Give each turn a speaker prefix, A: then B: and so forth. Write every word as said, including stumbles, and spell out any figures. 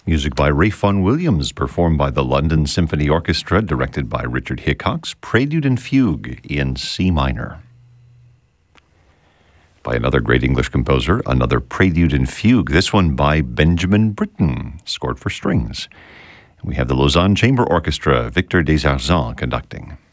A: Music by Ralph Vaughan Williams, performed by the London Symphony Orchestra, directed by Richard Hickox, Prelude and Fugue in C minor. By another great English composer, another Prelude and Fugue, this one by Benjamin Britten, scored for strings. We have the Lausanne Chamber Orchestra, Victor Desarzens conducting.